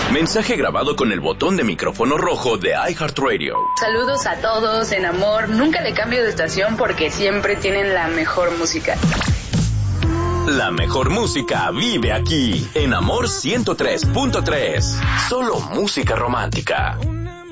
Mensaje grabado con el botón de micrófono rojo de iHeartRadio. Saludos a todos en amor. Nunca le cambio de estación porque siempre tienen la mejor música. La mejor música vive aquí, en Amor 103.3. Solo música romántica.